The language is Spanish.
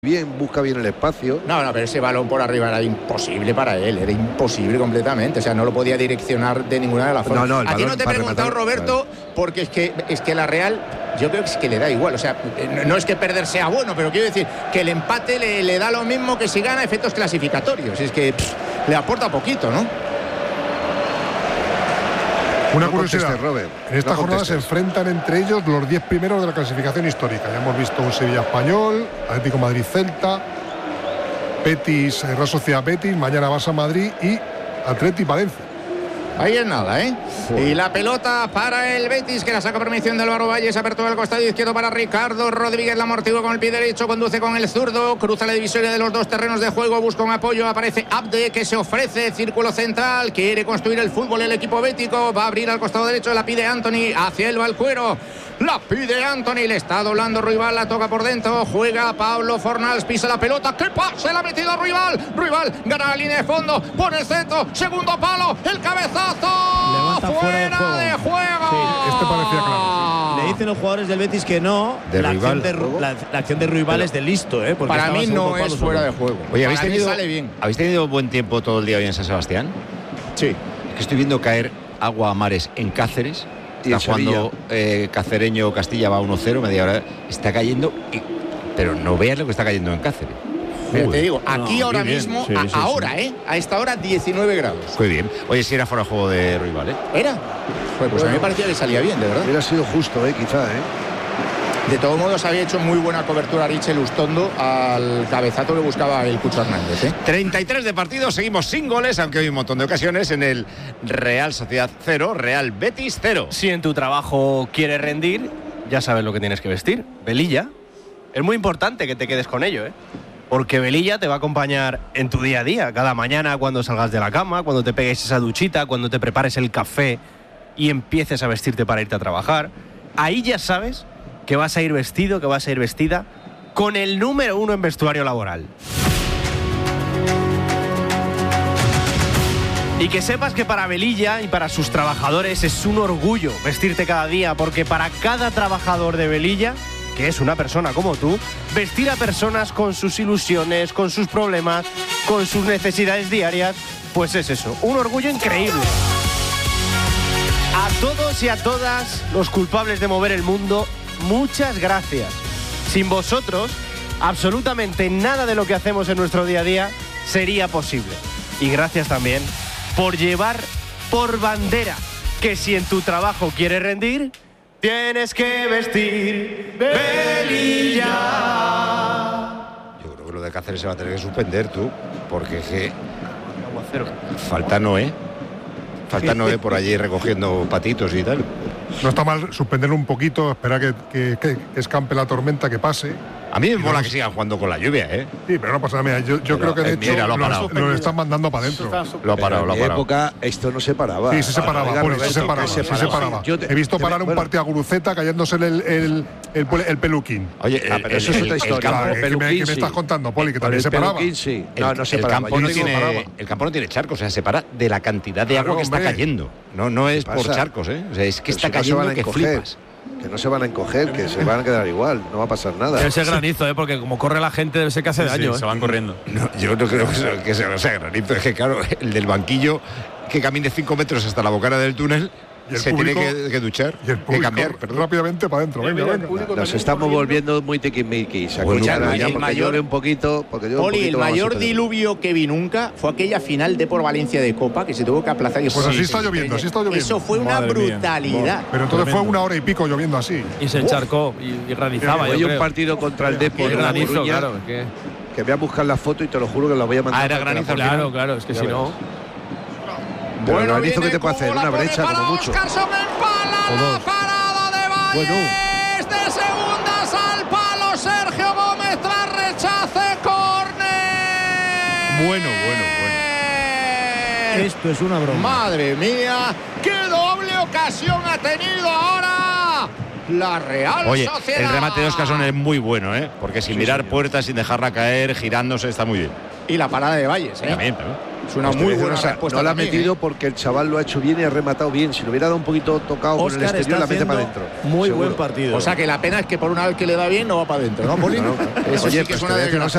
bien, busca bien el espacio. No, pero ese balón por arriba era imposible para él, era imposible completamente, o sea, no lo podía direccionar de ninguna de las formas. A ti no te he preguntado, Roberto, porque es que la Real, yo creo que es que le da igual, o sea, no es que perder sea bueno, pero quiero decir que el empate le da lo mismo que si gana efectos clasificatorios, es que le aporta poquito, ¿no? Una curiosidad, en esta jornada se enfrentan entre ellos los 10 primeros de la clasificación histórica. Ya hemos visto un Sevilla-Español, Atlético Madrid-Celta, Betis, Real Sociedad Betis, mañana Barça-Madrid y Atleti-Valencia. Ahí es nada, ¿eh? Joder. Y la pelota para el Betis, que la saca por misión del Álvaro Valles, apertura del costado izquierdo para Ricardo Rodríguez, la amortigua con el pie derecho, conduce con el zurdo, cruza la divisoria de los dos terrenos de juego, busca un apoyo, aparece Abde, que se ofrece, círculo central, quiere construir el fútbol el equipo bético, va a abrir al costado derecho, la pide Anthony, hacia el Valcuero, la pide Anthony, le está doblando Ruibal, la toca por dentro, juega Pablo Fornals, pisa la pelota, ¡qué pase! La ha metido Ruibal, gana la línea de fondo, pone el centro, segundo palo, el cabezazo, fuera de juego. Sí, este parecía claro. Le dicen los jugadores del Betis que no, la acción de Ruibal es de listo, ¿eh? Para mí no es fuera de juego. Oye, ¿habéis tenido buen tiempo todo el día hoy en San Sebastián? Sí. Es que estoy viendo caer agua a mares en Cáceres. Está jugando Cacereño Castilla, va 1-0, media hora. Está cayendo, pero no veas lo que está cayendo en Cáceres. Mira, te digo, aquí ahora mismo, ahora, a esta hora 19 grados. Muy bien. Oye, si era fuera de juego de Ruibal, ¿eh? ¿Era? Pues a mí me parecía que salía bien, de verdad. Hubiera sido justo, quizá, De todos modos, había hecho muy buena cobertura Richel Ustondo al cabezazo que buscaba el Cucho Hernández. 33 de partido, seguimos sin goles, aunque hay un montón de ocasiones en el Real Sociedad 0, Real Betis 0. Si en tu trabajo quieres rendir, ya sabes lo que tienes que vestir. Velilla. Es muy importante que te quedes con ello, porque Velilla te va a acompañar en tu día a día, cada mañana cuando salgas de la cama, cuando te pegues esa duchita, cuando te prepares el café y empieces a vestirte para irte a trabajar. Ahí ya sabes que vas a ir vestido, que vas a ir vestida con el número 1 en vestuario laboral. Y que sepas que para Velilla y para sus trabajadores es un orgullo vestirte cada día, porque para cada trabajador de Velilla, que es una persona como tú, vestir a personas con sus ilusiones, con sus problemas, con sus necesidades diarias, pues es eso, un orgullo increíble. A todos y a todas los culpables de mover el mundo, muchas gracias. Sin vosotros, absolutamente nada de lo que hacemos en nuestro día a día sería posible. Y gracias también por llevar por bandera que si en tu trabajo quieres rendir, tienes que vestir Velilla. Yo creo que lo de Cáceres se va a tener que suspender, tú, porque es que falta Noé por allí recogiendo patitos y tal. No está mal suspenderlo un poquito, esperar que escampe la tormenta, que pase. A mí me mola que sigan jugando con la lluvia, Sí, pero no pasa nada. Mira, yo creo que de hecho lo están mandando para adentro. Lo ha parado. En mi época esto no se paraba. Sí, se separaba, se separaba. He visto parar un partido a Guruceta cayéndose el peluquín. Oye, pero eso es otra historia. ¿Qué me estás contando, Poli? Que también se paraba. Sí. No se paraba. El campo no tiene charcos, o sea, se para de la cantidad de agua que está cayendo. No es por charcos, O sea, es que está cayendo que flipas. Que no se van a encoger, que se van a quedar igual, no va a pasar nada. Debe ser granizo, porque como corre la gente debe ser que hace daño. Se van corriendo. No, yo no creo que sea granizo, es que claro, el del banquillo que camine 5 metros hasta la bocana del túnel se público, tiene que duchar, y el público, que cambiar, rápidamente para adentro. Venga. Nos estamos volviendo muy tiquismiquis. El mayor un poquito, Poli, el mayor diluvio que vi nunca fue aquella final de por Valencia de Copa que se tuvo que aplazar. Pues así está lloviendo, Eso fue una brutalidad. Pero entonces fue 1 hora y pico lloviendo así. Y se encharcó y granizaba. Hay un partido contra el Depor de granizo, claro. Que voy a buscar la foto y te lo juro que la voy a mandar. Era granizo, claro, es que si no. Pero el granizo que te puede hacer, una brecha como mucho. Oscarson empala la parada de Valles. De segundas al palo, Sergio Gómez tras rechace, córner. Bueno. Esto es una broma. Madre mía, qué doble ocasión ha tenido ahora la Real Sociedad. El remate de Oscarson es muy bueno, porque sin mirar puertas, sin dejarla caer, girándose, está muy bien. Y la parada de Valles, También. Es una muy buena respuesta. No la ha metido porque el chaval lo ha hecho bien y ha rematado bien. Si lo hubiera dado un poquito tocado con el exterior, la mete para adentro. Muy buen partido. O sea que la pena es que por una vez que le da bien no va para adentro, ¿no, Poli? Eso sí que es una desgracia.